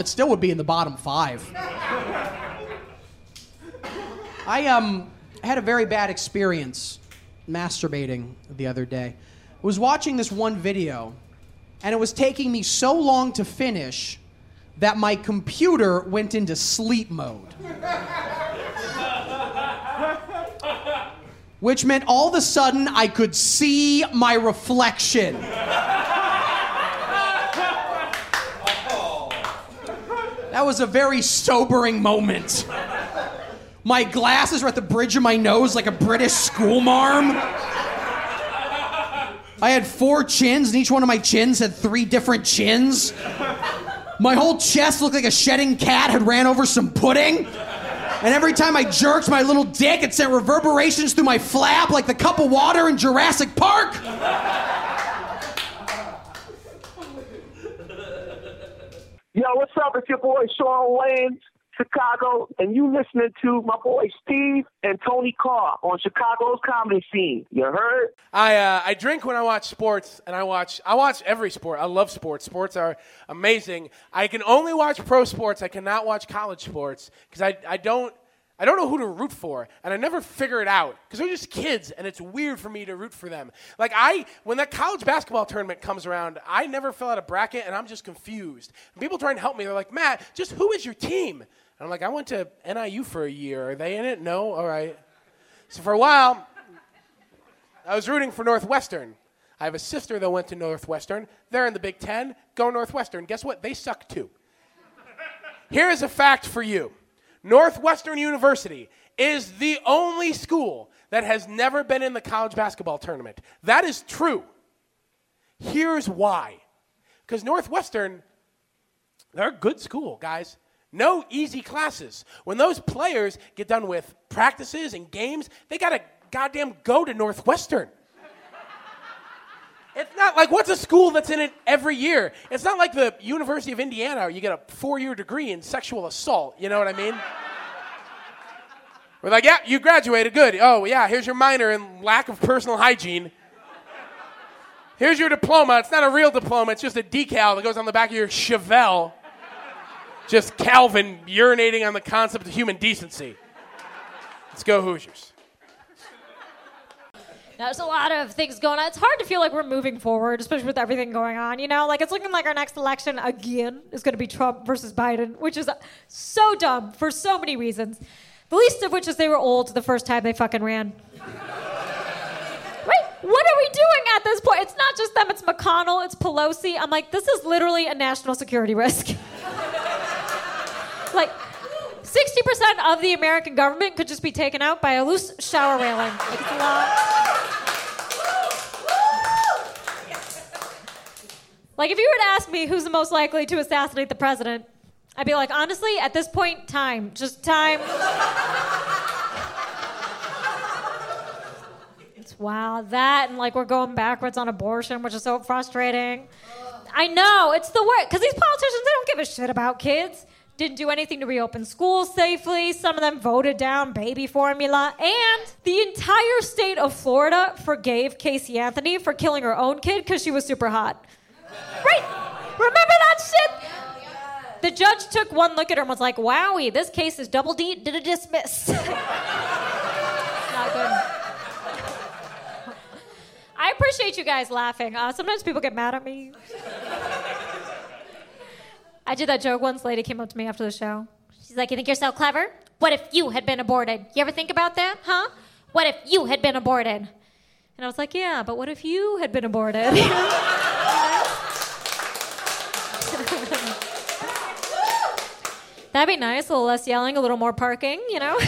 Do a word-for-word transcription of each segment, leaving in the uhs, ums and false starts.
it still would be in the bottom five. I um had a very bad experience masturbating the other day. I was watching this one video, and it was taking me so long to finish that my computer went into sleep mode. Which meant all of a sudden I could see my reflection. That was a very sobering moment. My glasses were at the bridge of my nose like a British schoolmarm. I had four chins, and each one of my chins had three different chins. My whole chest looked like a shedding cat had ran over some pudding. And every time I jerked my little dick, it sent reverberations through my flap like the cup of water in Jurassic Park. Yo, what's up? It's your boy Sean Wayans, Chicago, and you listening to my boy Steve and Tony Carr on Chicago's comedy scene. You heard? I uh, I drink when I watch sports, and I watch I watch every sport. I love sports. Sports are amazing. I can only watch pro sports. I cannot watch college sports because I I don't I don't know who to root for, and I never figure it out because they're just kids, and it's weird for me to root for them. Like I, when that college basketball tournament comes around, I never fill out a bracket, and I'm just confused. And people try and help me. They're like, Matt, just who is your team? And I'm like, I went to N I U for a year. Are they in it? No? All right. So for a while, I was rooting for Northwestern. I have a sister that went to Northwestern. They're in the Big Ten. Go Northwestern. Guess what? They suck too. Here is a fact for you. Northwestern University is the only school that has never been in the college basketball tournament. That is true. Here's why. Because Northwestern, they're a good school, guys. No easy classes. When those players get done with practices and games, they got to goddamn go to Northwestern. It's not like, what's a school that's in it every year? It's not like the University of Indiana where you get a four-year degree in sexual assault. You know what I mean? We're like, yeah, you graduated, good. Oh, yeah, here's your minor in lack of personal hygiene. Here's your diploma. It's not a real diploma. It's just a decal that goes on the back of your Chevelle. Just Calvin urinating on the concept of human decency. Let's go Hoosiers. Now, there's a lot of things going on. It's hard to feel like we're moving forward, especially with everything going on, you know? Like, it's looking like our next election, again, is going to be Trump versus Biden, which is so dumb for so many reasons. The least of which is they were old the first time they fucking ran. Right? What are we doing at this point? It's not just them. It's McConnell. It's Pelosi. I'm like, this is literally a national security risk. Like, sixty percent of the American government could just be taken out by a loose shower railing. Like, it's a lot. Like, if you were to ask me who's the most likely to assassinate the president, I'd be like, honestly, at this point, time. Just time. It's wow, that, and like we're going backwards on abortion, which is so frustrating. I know, it's the worst, because these politicians, they don't give a shit about kids. Didn't do anything to reopen schools safely. Some of them voted down baby formula. And the entire state of Florida forgave Casey Anthony for killing her own kid because she was super hot. Right? Remember that shit? The judge took one look at her and was like, wowie, this case is double D, did a dismiss. Not good. I appreciate you guys laughing. Uh, sometimes people get mad at me. I did that joke once. Lady came up to me after the show. She's like, you think you're so clever? What if you had been aborted? You ever think about that, huh? What if you had been aborted? And I was like, yeah, but what if you had been aborted? That'd be nice. A little less yelling, a little more parking, you know?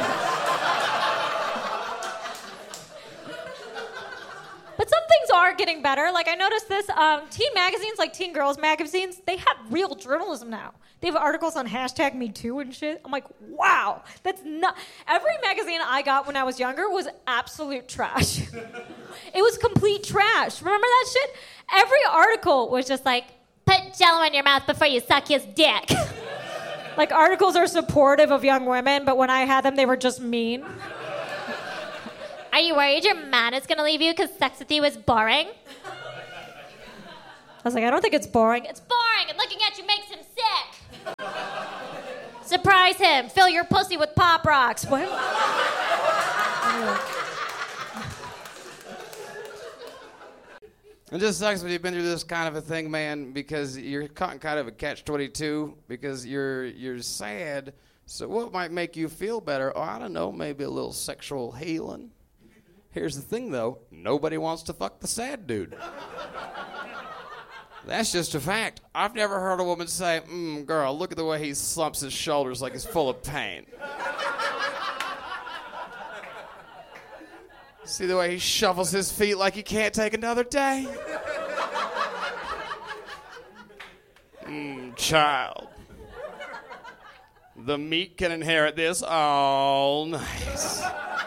But some things are getting better. Like, I noticed this. Um, teen magazines, like teen girls magazines, they have real journalism now. They have articles on hashtag Me Too and shit. I'm like, wow, that's not... Every magazine I got when I was younger was absolute trash. It was complete trash. Remember that shit? Every article was just like, put jello in your mouth before you suck his dick. Like, articles are supportive of young women, but when I had them, they were just mean. Are you worried your man is going to leave you because sex with you is boring? I was like, I don't think it's boring. It's boring, and looking at you makes him sick. Surprise him. Fill your pussy with Pop Rocks. What? It just sucks when you've been through this kind of a thing, man, because you're caught in kind of a catch twenty-two because you're you're sad. So what might make you feel better? Oh, I don't know, maybe a little sexual healing. Here's the thing, though. Nobody wants to fuck the sad dude. That's just a fact. I've never heard a woman say, mm, girl, look at the way he slumps his shoulders like he's full of pain. See the way he shuffles his feet like he can't take another day? Mmm, child. The meat can inherit this. Oh, nice.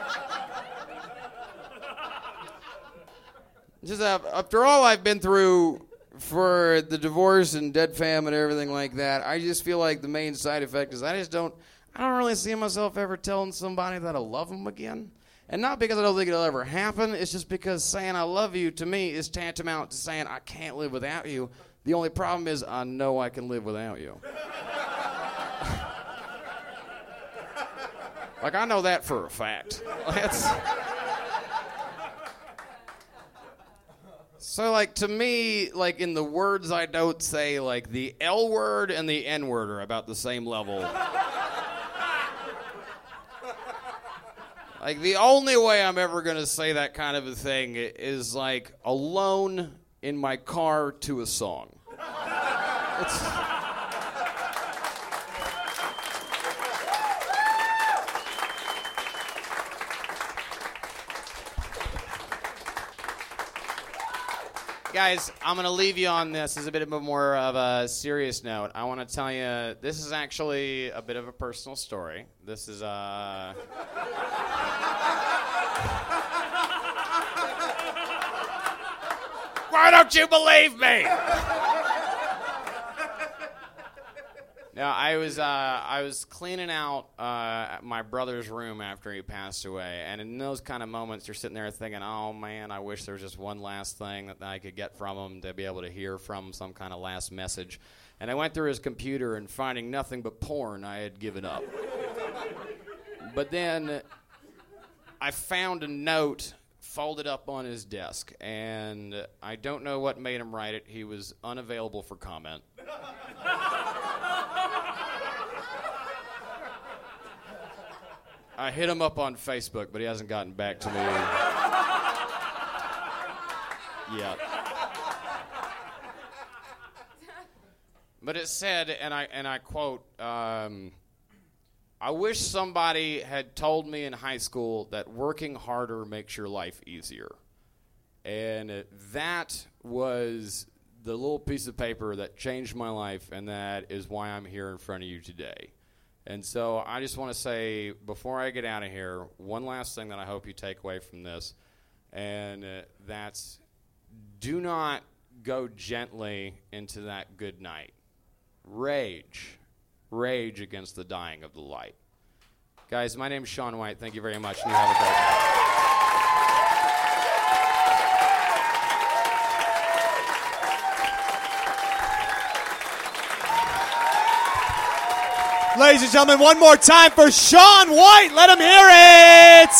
Just uh, after all I've been through for the divorce and dead fam and everything like that, I just feel like the main side effect is I just don't, I don't really see myself ever telling somebody that I love them again. And not because I don't think it'll ever happen, it's just because saying I love you to me is tantamount to saying I can't live without you. The only problem is I know I can live without you. Like, I know that for a fact. That's... So, like, to me, like, in the words I don't say, like, the L word and the N word are about the same level. Like, the only way I'm ever going to say that kind of a thing is, like, alone in my car to a song. It's... Guys, I'm going to leave you on this as a bit of a more of a serious note. I want to tell you, this is actually a bit of a personal story. This is, uh... Why don't you believe me? No, I was uh, I was cleaning out uh, my brother's room after he passed away, and in those kind of moments, you're sitting there thinking, "Oh man, I wish there was just one last thing that I could get from him to be able to hear from some kind of last message." And I went through his computer, and finding nothing but porn, I had given up. But then I found a note folded up on his desk, and I don't know what made him write it. He was unavailable for comment. I hit him up on Facebook, but he hasn't gotten back to me yet. But it said, and I and I quote, um, I wish somebody had told me in high school that working harder makes your life easier. And that was the little piece of paper that changed my life, and that is why I'm here in front of you today. And so I just want to say, before I get out of here, one last thing that I hope you take away from this, and uh, that's do not go gently into that good night. Rage. Rage against the dying of the light. Guys, my name is Shaun White. Thank you very much, and you have a great night. Ladies and gentlemen, one more time for Shaun White. Let him hear it.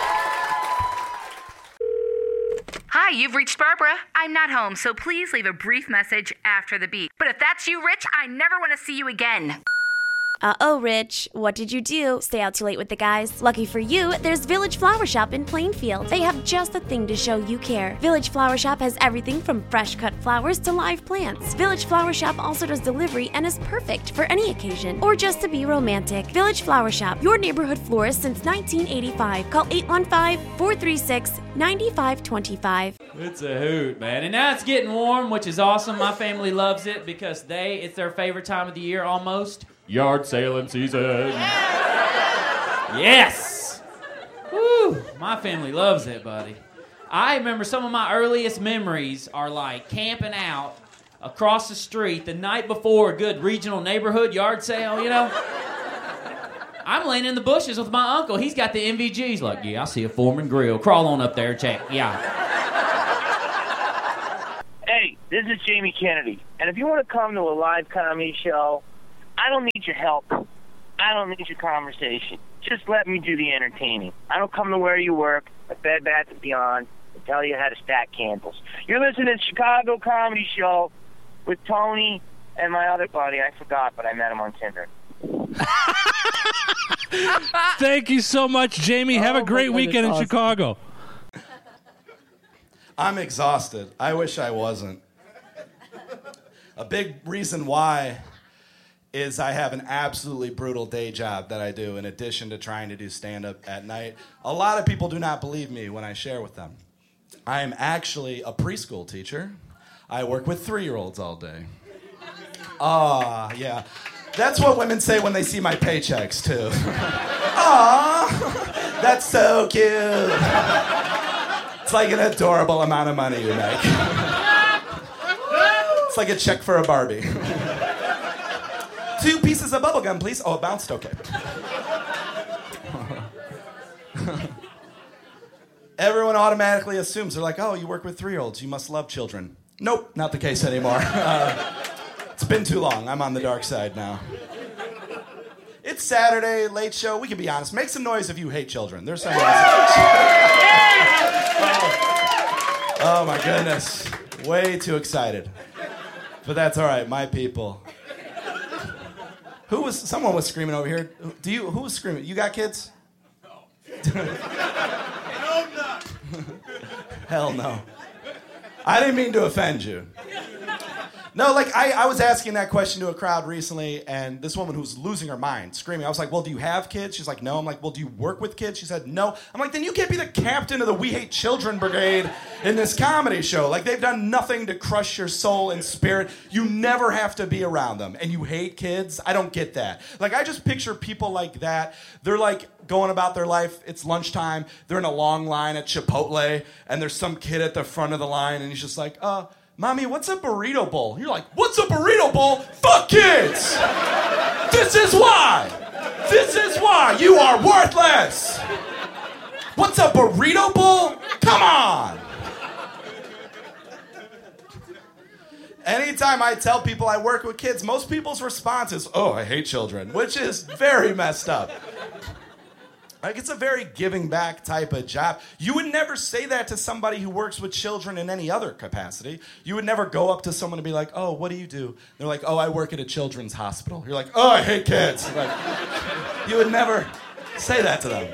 Hi, you've reached Barbara. I'm not home, so please leave a brief message after the beep. But if that's you, Rich, I never want to see you again. Uh-oh, Rich. What did you do? Stay out too late with the guys? Lucky for you, there's Village Flower Shop in Plainfield. They have just the thing to show you care. Village Flower Shop has everything from fresh cut flowers to live plants. Village Flower Shop also does delivery and is perfect for any occasion or just to be romantic. Village Flower Shop, your neighborhood florist since nineteen eighty-five. Call eight one five, four three six, nine five two five. It's a hoot, man. And now it's getting warm, which is awesome. My family loves it because they, it's their favorite time of the year almost. Yard sailing season. Yes. Woo. My family loves it, buddy. I remember some of my earliest memories are like camping out across the street the night before a good regional neighborhood yard sale, you know? I'm laying in the bushes with my uncle. He's got the M V G. He's like, yeah, I see a Foreman grill. Crawl on up there, check. Yeah. Hey, this is Jamie Kennedy. And if you want to come to a live comedy show, I don't need your help. I don't need your conversation. Just let me do the entertaining. I don't come to where you work at Bed Bath and Beyond and tell you how to stack candles. You're listening to Chicago Comedy Show with Tony and my other buddy. I forgot, but I met him on Tinder. Thank you so much, Jamie. Have Oh, a great my God, weekend in awesome. Chicago. I'm exhausted. I wish I wasn't. A big reason why is I have an absolutely brutal day job that I do in addition to trying to do stand-up at night. A lot of people do not believe me when I share with them. I am actually a preschool teacher. I work with three-year-olds all day. Ah, yeah. That's what women say when they see my paychecks, too. Aw, that's so cute. It's like an adorable amount of money you make. It's like a check for a Barbie. Two pieces of bubblegum, please. Oh, it bounced? Okay. Everyone automatically assumes, they're like, oh, you work with three-year-olds. You must love children. Nope, not the case anymore. Uh, it's been too long. I'm on the dark side now. It's Saturday, late show. We can be honest. Make some noise if you hate children. There's some. oh. oh, my goodness. Way too excited. But that's all right. My people. Who was, someone was screaming over here. Do you, who was screaming? You got kids? No. Hell no. I didn't mean to offend you. No, like, I, I was asking that question to a crowd recently, and this woman who was losing her mind, screaming. I was like, well, do you have kids? She's like, no. I'm like, well, do you work with kids? She said, no. I'm like, then you can't be the captain of the We Hate Children Brigade in this comedy show. Like, they've done nothing to crush your soul and spirit. You never have to be around them. And you hate kids? I don't get that. Like, I just picture people like that. They're like going about their life. It's lunchtime. They're in a long line at Chipotle, and there's some kid at the front of the line, and he's just like, uh... Mommy, what's a burrito bowl? You're like, what's a burrito bowl? Fuck kids! This is why! This is why you are worthless! What's a burrito bowl? Come on! Anytime I tell people I work with kids, most people's response is, oh, I hate children, which is very messed up. Like, it's a very giving back type of job. You would never say that to somebody who works with children in any other capacity. You would never go up to someone and be like, oh, what do you do? They're like, oh, I work at a children's hospital. You're like, oh, I hate kids. Like, you would never say that to them.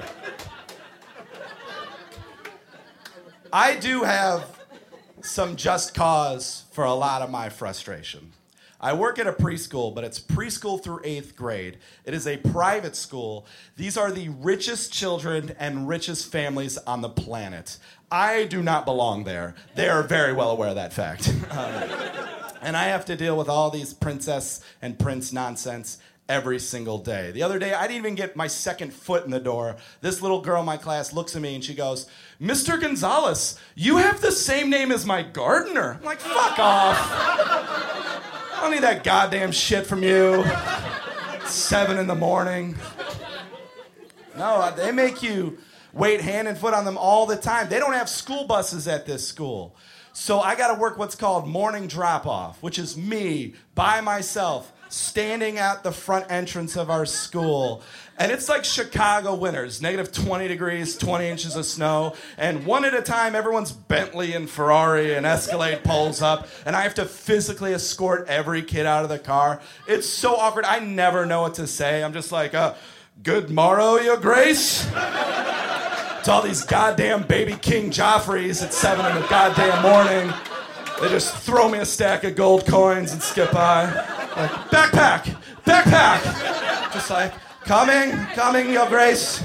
I do have some just cause for a lot of my frustration. I work at a preschool, but it's preschool through eighth grade. It is a private school. These are the richest children and richest families on the planet. I do not belong there. They are very well aware of that fact. Um, and I have to deal with all these princess and prince nonsense every single day. The other day, I didn't even get my second foot in the door. This little girl in my class looks at me and she goes, Mister Gonzalez, you have the same name as my gardener. I'm like, fuck off. I don't need that goddamn shit from you. Seven in the morning. No, they make you wait hand and foot on them all the time. They don't have school buses at this school. So I got to work what's called morning drop-off, which is me, by myself, standing at the front entrance of our school. And it's like Chicago winters, negative twenty degrees, twenty inches of snow. And one at a time, everyone's Bentley and Ferrari and Escalade pulls up. And I have to physically escort every kid out of the car. It's so awkward. I never know what to say. I'm just like, uh, good morrow, your grace. To all these goddamn baby King Joffreys at seven in the goddamn morning. They just throw me a stack of gold coins and skip by. Like, backpack, backpack. Just like, coming, coming, your grace.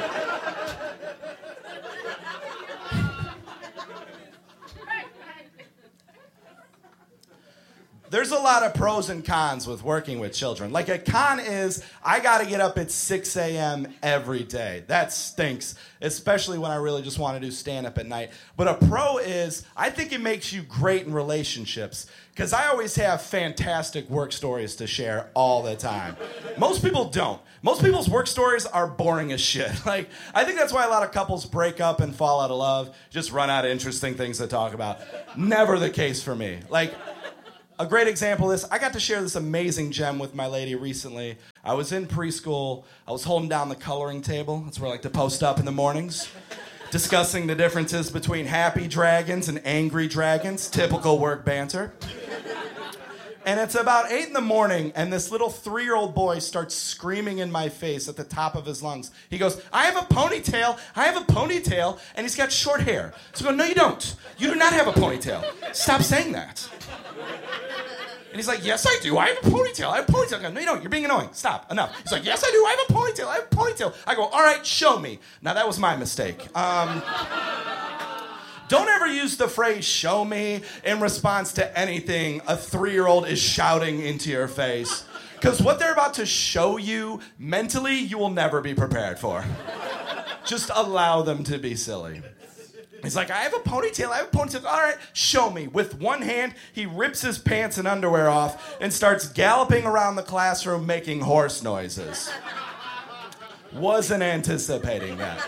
There's a lot of pros and cons with working with children. Like, a con is I got to get up at six a.m. every day. That stinks, especially when I really just want to do stand-up at night. But a pro is I think it makes you great in relationships because I always have fantastic work stories to share all the time. Most people don't. Most people's work stories are boring as shit. Like, I think that's why a lot of couples break up and fall out of love, just run out of interesting things to talk about. Never the case for me. Like, A great example of this, I got to share this amazing gem with my lady recently. I was in preschool. I was holding down the coloring table. That's where I like to post up in the mornings. Discussing the differences between happy dragons and angry dragons. Typical work banter. And it's about eight in the morning, and this little three-year-old boy starts screaming in my face at the top of his lungs. He goes, I have a ponytail, I have a ponytail, and he's got short hair. So I go, no, you don't. You do not have a ponytail. Stop saying that. And he's like, yes, I do. I have a ponytail. I have a ponytail. I go, no, you don't. You're being annoying. Stop. Enough. He's like, yes, I do. I have a ponytail. I have a ponytail. I go, all right, show me. Now, that was my mistake. Um... Don't ever use the phrase show me in response to anything a three-year-old is shouting into your face. Because what they're about to show you mentally, you will never be prepared for. Just allow them to be silly. He's like, I have a ponytail, I have a ponytail. All right, show me. With one hand, he rips his pants and underwear off and starts galloping around the classroom making horse noises. Wasn't anticipating that.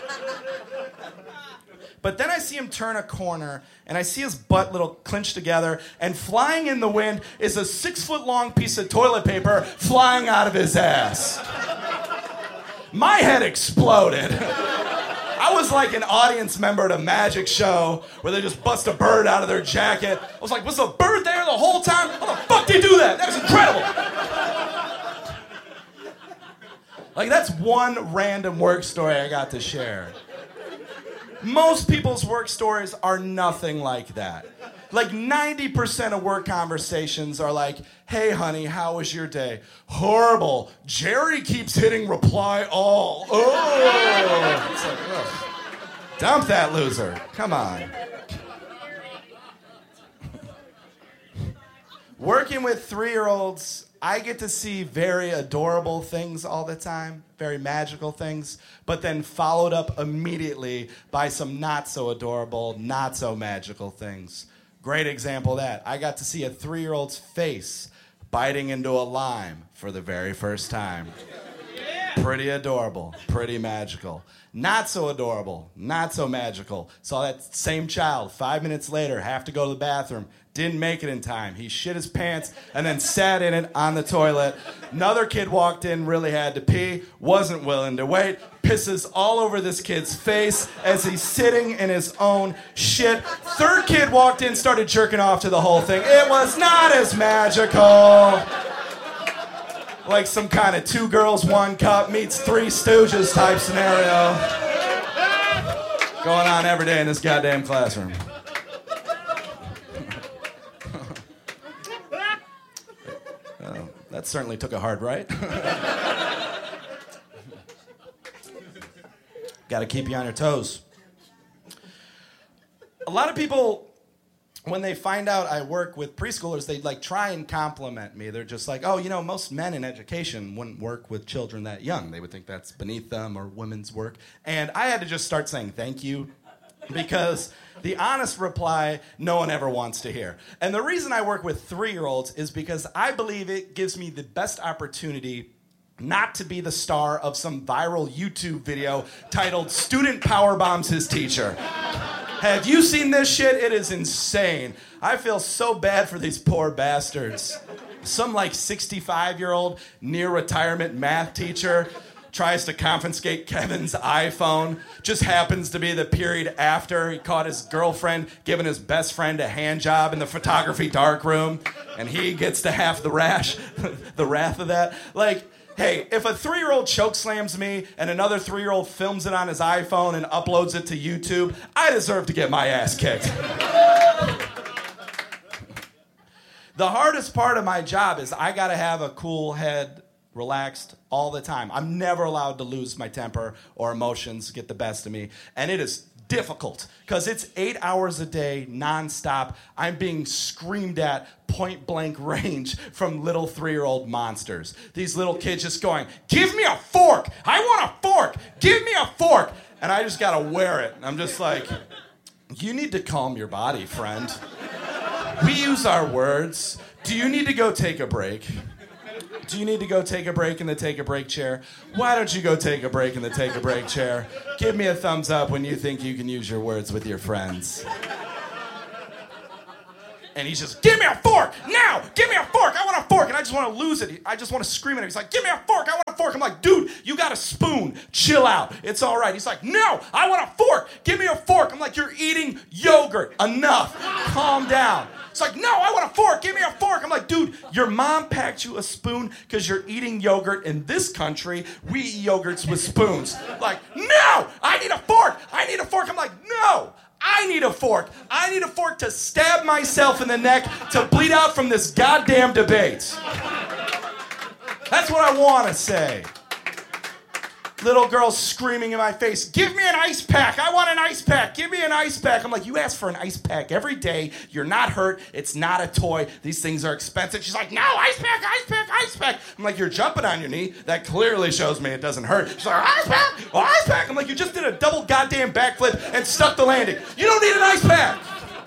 But then I see him turn a corner, and I see his butt little clinched together, and flying in the wind is a six-foot-long piece of toilet paper flying out of his ass. My head exploded. I was like an audience member at a magic show where they just bust a bird out of their jacket. I was like, was the bird there the whole time? How the fuck did you do that? That was incredible. Like, that's one random work story I got to share. Most people's work stories are nothing like that. Like ninety percent of work conversations are like, hey honey, how was your day? Horrible. Jerry keeps hitting reply all. Oh. It's like, ugh. Dump that loser. Come on. Working with three-year-olds, I get to see very adorable things all the time, very magical things, but then followed up immediately by some not so adorable, not so magical things. Great example of that. I got to see a three-year-old's face biting into a lime for the very first time. Pretty adorable, pretty magical. Not so adorable, not so magical. Saw that same child five minutes later have to go to the bathroom. Didn't make it in time. He shit his pants and then sat in it on the toilet. Another kid walked in, really had to pee, wasn't willing to wait, pisses all over this kid's face as he's sitting in his own shit. Third kid walked in, started jerking off to the whole thing. It was not as magical. Like some kind of two girls, one cup meets Three Stooges type scenario. Going on every day in this goddamn classroom. Oh, that certainly took a hard right. Got to keep you on your toes. A lot of people, when they find out I work with preschoolers, they like try and compliment me. They're just like, oh, you know, most men in education wouldn't work with children that young. They would think that's beneath them or women's work. And I had to just start saying thank you, because the honest reply, no one ever wants to hear. And the reason I work with three-year-olds is because I believe it gives me the best opportunity not to be the star of some viral YouTube video titled Student Powerbombs His Teacher. Have you seen this shit? It is insane. I feel so bad for these poor bastards. Some like sixty-five-year-old near retirement math teacher tries to confiscate Kevin's iPhone. Just happens to be the period after he caught his girlfriend giving his best friend a hand job in the photography darkroom, and he gets to have the rash, the wrath of that. Like, hey, if a three-year-old chokeslams me and another three-year-old films it on his iPhone and uploads it to YouTube, I deserve to get my ass kicked. The hardest part of my job is I gotta have a cool head, relaxed all the time. I'm never allowed to lose my temper or emotions get the best of me. And it is difficult because it's eight hours a day, nonstop. I'm being screamed at point blank range from little three-year-old monsters. These little kids just going, give me a fork. I want a fork. Give me a fork. And I just got to wear it. I'm just like, you need to calm your body, friend. We use our words. Do you need to go take a break? Do you need to go take a break in the take a break chair? Why don't you go take a break in the take a break chair? Give me a thumbs up when you think you can use your words with your friends. And he's just, give me a fork, now, give me a fork, I want a fork. And I just want to lose it. I just want to scream at him. He's like, give me a fork, I want a fork. I'm like, dude, you got a spoon, chill out, it's all right. He's like, no, I want a fork, give me a fork. I'm like, you're eating yogurt, enough, calm down. It's like, no, I want a fork, give me a fork. I'm like, dude, your mom packed you a spoon because you're eating yogurt. In this country, we eat yogurts with spoons. Like, no, I need a fork, I need a fork. I'm like, no, I need a fork. I need a fork to stab myself in the neck to bleed out from this goddamn debate. That's what I want to say. Little girl screaming in my face, give me an ice pack. I want an ice pack. Give me an ice pack. I'm like, you ask for an ice pack every day. You're not hurt. It's not a toy. These things are expensive. She's like, no, ice pack, ice pack, ice pack. I'm like, you're jumping on your knee. That clearly shows me it doesn't hurt. She's like, ice pack, oh, ice pack. I'm like, you just did a double goddamn backflip and stuck the landing. You don't need an ice pack.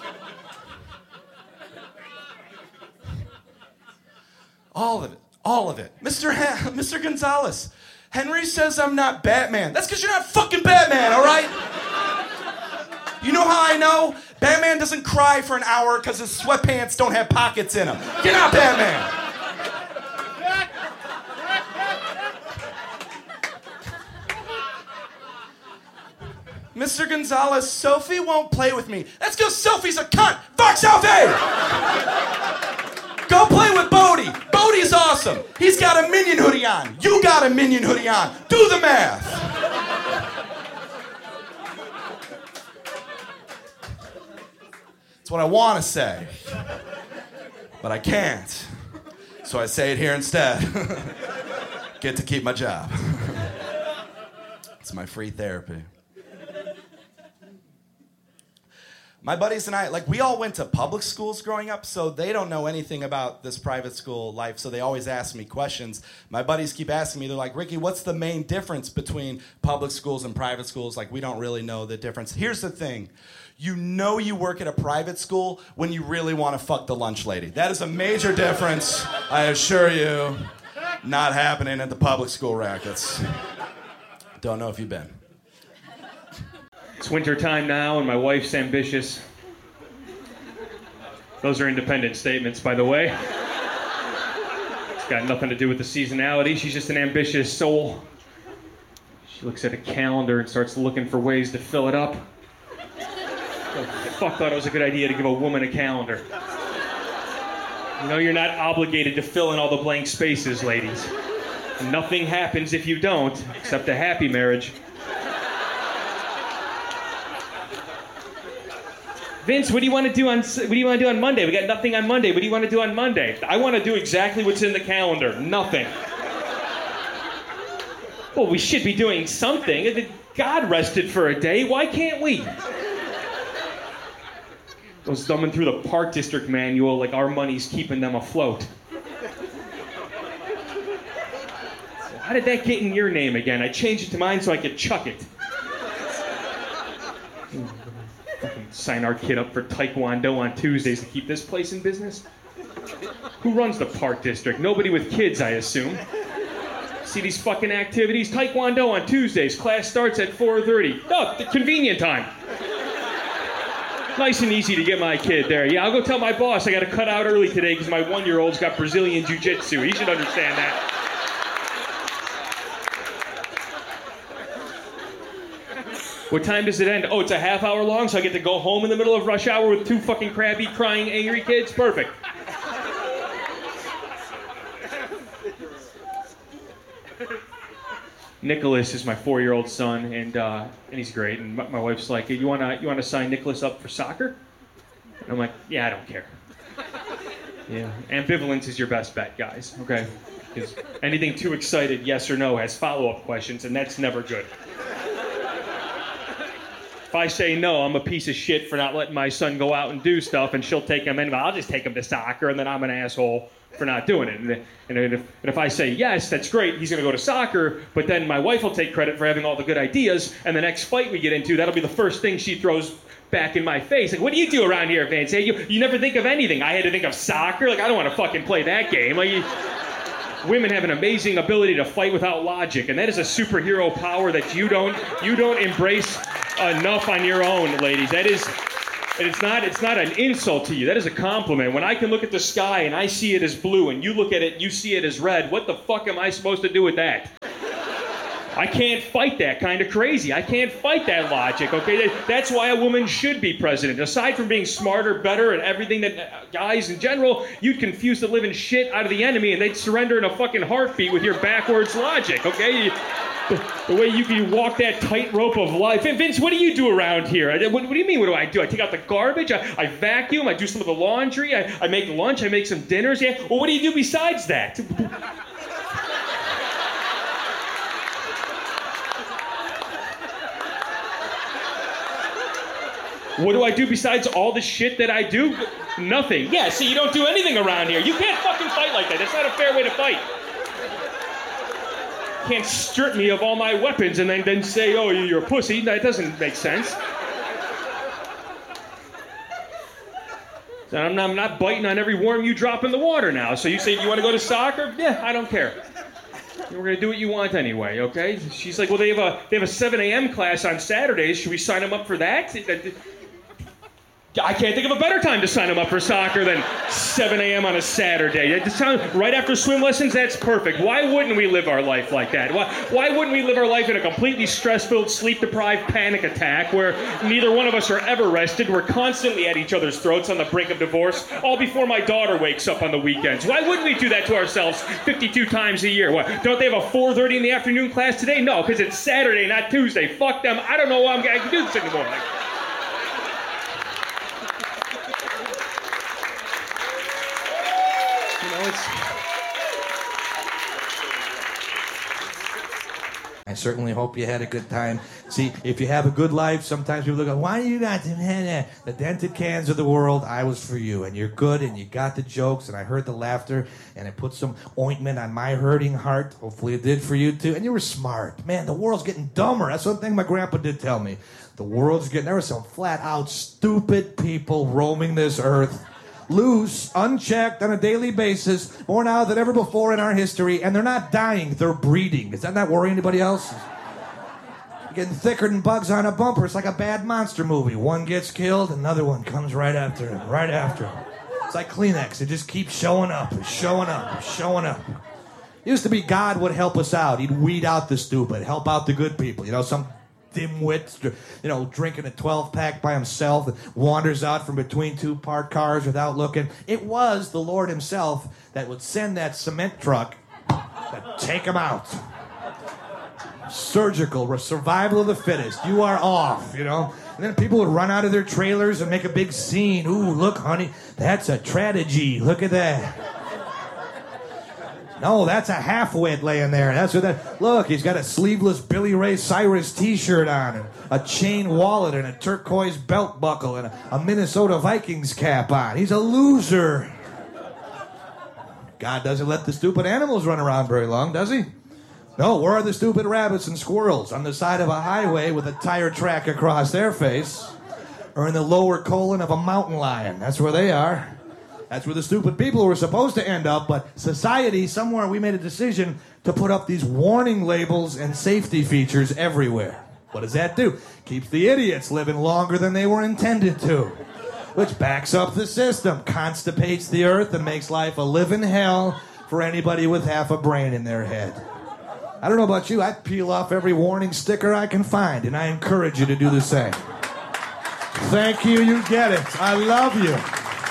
All of it. All of it. Mister Ha- Mister Gonzalez. Henry says I'm not Batman. That's because you're not fucking Batman, all right? You know how I know? Batman doesn't cry for an hour because his sweatpants don't have pockets in them. You're not Batman. Mister Gonzalez, Sophie won't play with me. That's because Sophie's a cunt. Fuck Sophie! Go play with Bodie. Bodie's awesome. He's got a Minion hoodie on. You got a Minion hoodie on. Do the math. It's what I want to say. But I can't. So I say it here instead. Get to keep my job. It's my free therapy. My buddies and I, like, we all went to public schools growing up, so they don't know anything about this private school life, so they always ask me questions. My buddies keep asking me, they're like, Ricky, what's the main difference between public schools and private schools? Like, we don't really know the difference. Here's the thing. You know you work at a private school when you really want to fuck the lunch lady. That is a major difference, I assure you. Not happening at the public school rackets. Don't know if you've been. It's winter time now, and my wife's ambitious. Those are independent statements, by the way. It's got nothing to do with the seasonality. She's just an ambitious soul. She looks at a calendar and starts looking for ways to fill it up. The fuck thought it was a good idea to give a woman a calendar. You know, you're not obligated to fill in all the blank spaces, ladies. And nothing happens if you don't, except a happy marriage. Vince, what do you want to do on what do you want to do on Monday? We got nothing on Monday. What do you want to do on Monday? I want to do exactly what's in the calendar. Nothing. Well, we should be doing something. God rested for a day. Why can't we? I was thumbing through the Park District manual like our money's keeping them afloat. So how did that get in your name again? I changed it to mine so I could chuck it. Sign our kid up for Taekwondo on Tuesdays to keep this place in business? Who runs the Park District? Nobody with kids, I assume. See these fucking activities? Taekwondo on Tuesdays. Class starts at four thirty. Oh, the convenient time. Nice and easy to get my kid there. Yeah, I'll go tell my boss I got to cut out early today because my one-year-old's got Brazilian jiu-jitsu. He should understand that. What time does it end? Oh, it's a half hour long, so I get to go home in the middle of rush hour with two fucking crabby, crying, angry kids? Perfect. Nicholas is my four-year-old son, and uh, and he's great. And my, my wife's like, hey, you wanna you wanna sign Nicholas up for soccer? And I'm like, yeah, I don't care. Yeah, ambivalence is your best bet, guys. Okay, because anything too excited, yes or no, has follow-up questions, and that's never good. If I say no, I'm a piece of shit for not letting my son go out and do stuff, and she'll take him in. I'll just take him to soccer, and then I'm an asshole for not doing it. And, and, if, and if I say yes, that's great, he's going to go to soccer, but then my wife will take credit for having all the good ideas, and the next fight we get into, that'll be the first thing she throws back in my face. Like, what do you do around here, Vance? Hey, you, you never think of anything. I had to think of soccer? Like, I don't want to fucking play that game. Like, you, women have an amazing ability to fight without logic, and that is a superhero power that you don't you don't embrace enough on your own, ladies. That is And it's not it's not an insult to you. That is a compliment. When I can look at the sky and I see it as blue and you look at it and you see it as red, what the fuck am I supposed to do with that? I can't fight that kind of crazy. I can't fight that logic, okay? That's why a woman should be president. Aside from being smarter, better, and everything that guys in general, you'd confuse the living shit out of the enemy and they'd surrender in a fucking heartbeat with your backwards logic, okay? You, the, the way you can walk that tightrope of life. And Vince, what do you do around here? What, what do you mean, what do I do? I take out the garbage, I, I vacuum, I do some of the laundry, I, I make lunch, I make some dinners. Yeah. Well, what do you do besides that? What do I do besides all the shit that I do? Nothing. Yeah, see, you don't do anything around here. You can't fucking fight like that. That's not a fair way to fight. You can't strip me of all my weapons and then, then say, oh, you're a pussy. That doesn't make sense. I'm not, I'm not biting on every worm you drop in the water now. So you say, you want to go to soccer? Yeah, I don't care. We're going to do what you want anyway, okay? She's like, well, they have a they have a seven a.m. class on Saturdays. Should we sign them up for that? I can't think of a better time to sign them up for soccer than seven a.m. on a Saturday. It sounds, right after swim lessons, that's perfect. Why wouldn't we live our life like that? Why, why wouldn't we live our life in a completely stress-filled, sleep-deprived panic attack where neither one of us are ever rested? We're constantly at each other's throats on the brink of divorce, all before my daughter wakes up on the weekends. Why wouldn't we do that to ourselves fifty-two times a year? What, don't they have a four thirty in the afternoon class today? No, because it's Saturday, not Tuesday. Fuck them. I don't know why I'm going to do this anymore. Like, I certainly hope you had a good time. See, if you have a good life, sometimes people go, why do you got the dented cans of the world? I was for you, and you're good, and you got the jokes, and I heard the laughter, and it put some ointment on my hurting heart. Hopefully it did for you, too. And you were smart. Man, the world's getting dumber. That's one thing my grandpa did tell me. The world's getting, there were some flat-out stupid people roaming this earth. Loose, unchecked, on a daily basis, more now than ever before in our history, and they're not dying, they're breeding. Does that not worry anybody else? You're getting thicker than bugs on a bumper. It's like a bad monster movie. One gets killed, another one comes right after him, right after him. It's like Kleenex. It just keeps showing up, showing up, showing up. It used to be God would help us out. He'd weed out the stupid, help out the good people. You know, some dimwit, you know, drinking a twelve-pack by himself and wanders out from between two parked cars without looking. It was the Lord himself that would send that cement truck to take him out. Surgical, survival of the fittest. You are off, you know. And then people would run out of their trailers and make a big scene. Ooh, look, honey, that's a tragedy. Look at that. No, that's a half-wit laying there. That's what that. Look, he's got a sleeveless Billy Ray Cyrus T-shirt on, and a chain wallet, and a turquoise belt buckle, and a, a Minnesota Vikings cap on. He's a loser. God doesn't let the stupid animals run around very long, does he? No, where are the stupid rabbits and squirrels? On the side of a highway with a tire track across their face, or in the lower colon of a mountain lion. That's where they are. That's where the stupid people were supposed to end up, but society, somewhere we made a decision to put up these warning labels and safety features everywhere. What does that do? Keeps the idiots living longer than they were intended to, which backs up the system, constipates the earth, and makes life a living hell for anybody with half a brain in their head. I don't know about you, I'd peel off every warning sticker I can find, and I encourage you to do the same. Thank you, you get it. I love you.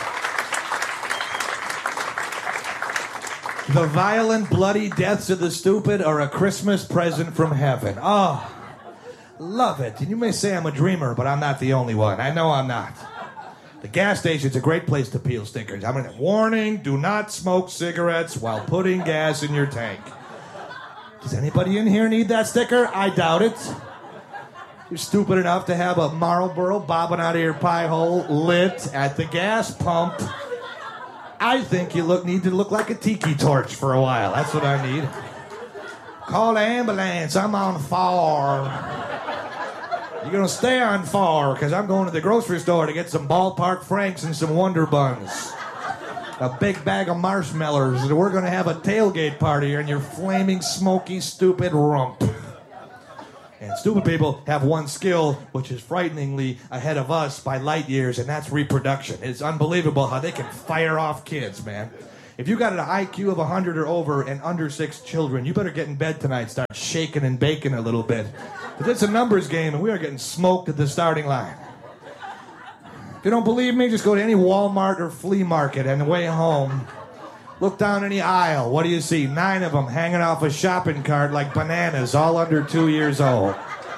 The violent, bloody deaths of the stupid are a Christmas present from heaven. Oh, love it. And you may say I'm a dreamer, but I'm not the only one. I know I'm not. The gas station's a great place to peel stickers. I'm gonna warning: do not smoke cigarettes while putting gas in your tank. Does anybody in here need that sticker? I doubt it. You're stupid enough to have a Marlboro bobbing out of your pie hole lit at the gas pump. I think you look need to look like a tiki torch for a while. That's what I need. Call the ambulance. I'm on fire. You're going to stay on fire because I'm going to the grocery store to get some Ballpark Franks and some Wonder Buns. A big bag of marshmallows. And we're going to have a tailgate party in your flaming, smoky, stupid rump. And stupid people have one skill, which is frighteningly ahead of us by light years, and that's reproduction. It's unbelievable how they can fire off kids, man. If you got an I Q of one hundred or over and under six children, you better get in bed tonight, start shaking and baking a little bit. But it's a numbers game, and we are getting smoked at the starting line. If you don't believe me, just go to any Walmart or flea market on the way home. Look down any aisle. What do you see? Nine of them hanging off a shopping cart like bananas, all under two years old.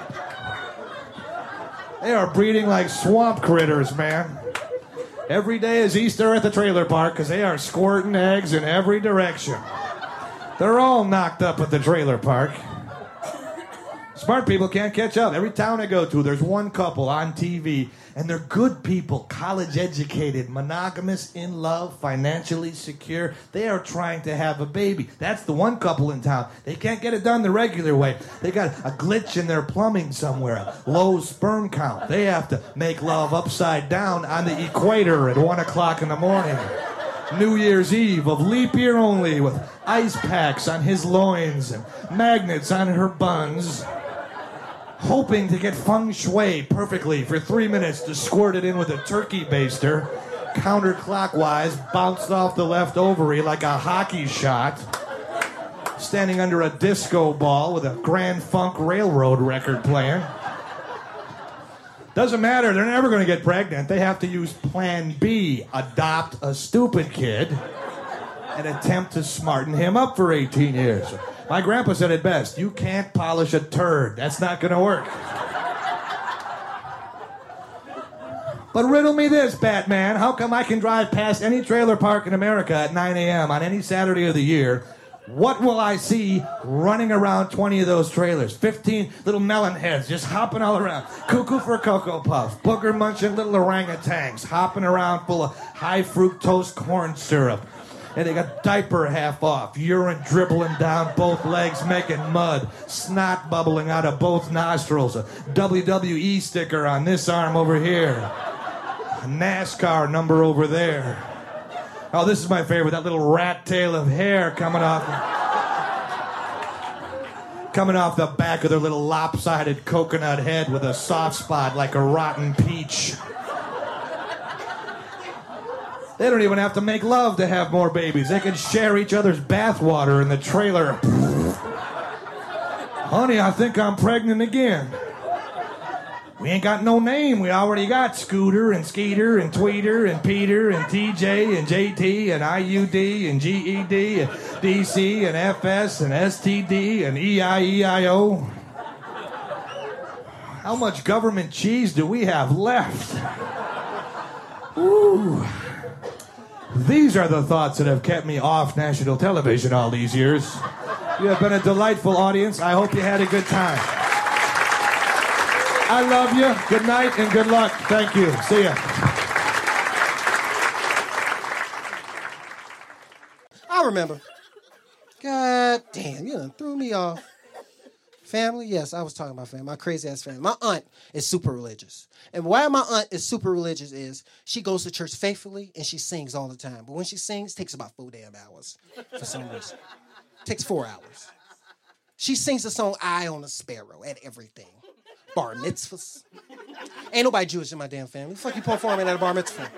They are breeding like swamp critters, man. Every day is Easter at the trailer park because they are squirting eggs in every direction. They're all knocked up at the trailer park. Smart people can't catch up. Every town I go to, there's one couple on T V, and they're good people, college educated, monogamous, in love, financially secure. They are trying to have a baby. That's the one couple in town. They can't get it done the regular way. They got a glitch in their plumbing somewhere, a low sperm count. They have to make love upside down on the equator at one o'clock in the morning. New Year's Eve of leap year only with ice packs on his loins and magnets on her buns. Hoping to get feng shui perfectly for three minutes to squirt it in with a turkey baster, counterclockwise, bounced off the left ovary like a hockey shot, standing under a disco ball with a Grand Funk Railroad record playing. Doesn't matter, they're never going to get pregnant. They have to use Plan B, adopt a stupid kid, and attempt to smarten him up for eighteen years. My grandpa said it best, you can't polish a turd. That's not going to work. But riddle me this, Batman. How come I can drive past any trailer park in America at nine a.m. on any Saturday of the year? What will I see running around twenty of those trailers? fifteen little melon heads just hopping all around. Cuckoo for Cocoa Puff. Booger munching little orangutans hopping around full of high fructose corn syrup. And they got diaper half off, urine dribbling down both legs, making mud, snot bubbling out of both nostrils, a W W E sticker on this arm over here, a NASCAR number over there. Oh, this is my favorite, that little rat tail of hair coming off, coming off the back of their little lopsided coconut head with a soft spot like a rotten peach. They don't even have to make love to have more babies. They can share each other's bathwater in the trailer. Honey, I think I'm pregnant again. We ain't got no name. We already got Scooter and Skeeter and Tweeter and Peter and T J and J T and I U D and G E D and D C and F S and S T D and E I E I O. How much government cheese do we have left? Ooh. These are the thoughts that have kept me off national television all these years. You have been a delightful audience. I hope you had a good time. I love you. Good night and good luck. Thank you. See ya. I remember. God damn, you done threw me off. Family? Yes, I was talking about family. My crazy-ass family. My aunt is super religious. And why my aunt is super religious is she goes to church faithfully and she sings all the time. But when she sings, it takes about four damn hours for some reason. It takes four hours. She sings the song Eye on a Sparrow at everything. Bar mitzvahs. Ain't nobody Jewish in my damn family. The fuck you performing at a bar mitzvah?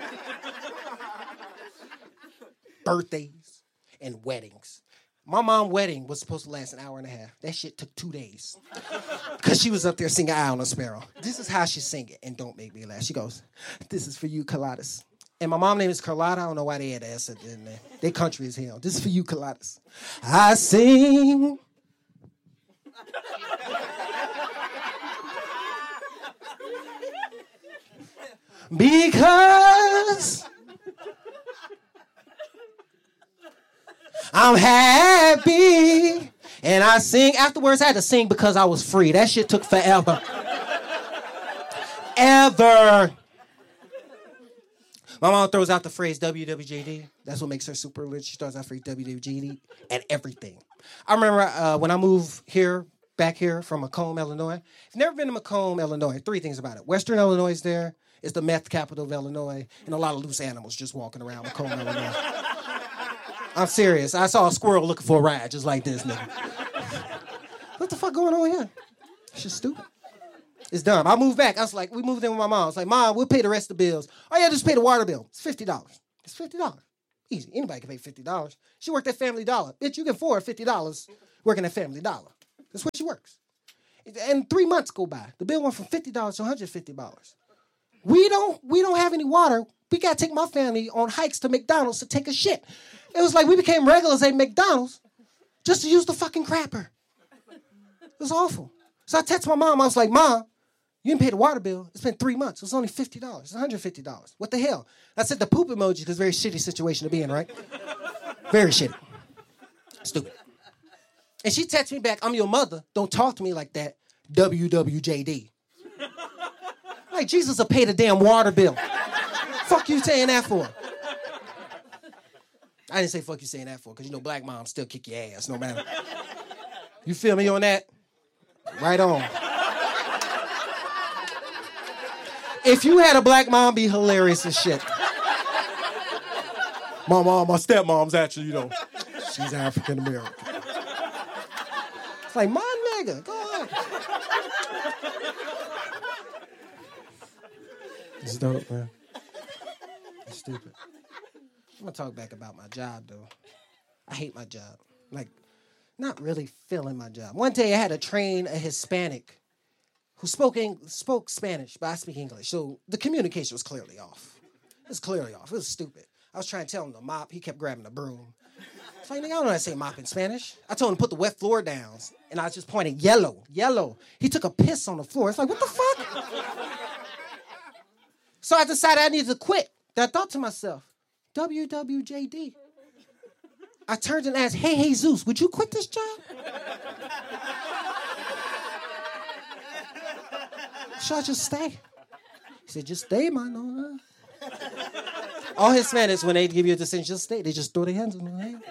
Birthdays and weddings. My mom's wedding was supposed to last an hour and a half. That shit took two days. Because she was up there singing Eye on a Sparrow. This is how she sing it, and don't make me laugh. She goes, this is for you, Coladas. And my mom's name is Carlotta. I don't know why they had to ask it in there. They country as hell. This is for you, Coladas. I sing. Because I'm happy. And I sing. Afterwards, I had to sing because I was free. That shit took forever. Ever. My mom throws out the phrase W W J D. That's what makes her super rich. She throws out the phrase W W J D and everything. I remember uh, when I moved here, back here from Macomb, Illinois. If you've never been to Macomb, Illinois, three things about it. Western Illinois is there. It's the meth capital of Illinois. And a lot of loose animals just walking around Macomb, Illinois. I'm serious. I saw a squirrel looking for a ride just like this, nigga. What the fuck going on here? It's just stupid. It's dumb. I moved back. I was like, we moved in with my mom. I was like, Mom, we'll pay the rest of the bills. Oh, yeah, just pay the water bill. It's fifty dollars. It's fifty dollars. Easy. Anybody can pay fifty dollars. She worked at Family Dollar. Bitch, you can afford fifty dollars working at Family Dollar. That's where she works. And three months go by. The bill went from fifty dollars to one hundred fifty dollars. We don't, we don't have any water. We got to take my family on hikes to McDonald's to take a shit. It was like we became regulars at McDonald's just to use the fucking crapper. It was awful. So I texted my mom. I was like, Mom, you didn't pay the water bill. It's been three months. It's only fifty dollars. It's one hundred fifty dollars. What the hell? I said the poop emoji because very shitty situation to be in, right? Very shitty. Stupid. And she texted me back, I'm your mother. Don't talk to me like that. W W J D. Like, Jesus will pay the damn water bill. Fuck you saying that for? I didn't say fuck you saying that for, because you know black moms still kick your ass no matter. You feel me on that? Right on. If you had a black mom, be hilarious as shit. My mom, my stepmom's actually, you know, she's African American. It's like, my nigga, go ahead. It's dope, man. It's stupid. I'm gonna talk back about my job, though. I hate my job. Like, not really feeling my job. One day I had to train a Hispanic who spoke Eng- spoke Spanish, but I speak English. So the communication was clearly off. It was clearly off. It was stupid. I was trying to tell him to mop. He kept grabbing the broom. It's like, nigga, I don't know how to say mop in Spanish. I told him to put the wet floor down, and I was just pointing yellow, yellow. He took a piss on the floor. It's like, what the fuck? So I decided I needed to quit. Then I thought to myself, W W J D. I turned and asked, hey, Jesus, would you quit this job? Should I just stay? He said, just stay, man. All Hispanics, when they give you a decision, just stay. They just throw their hands in their hand.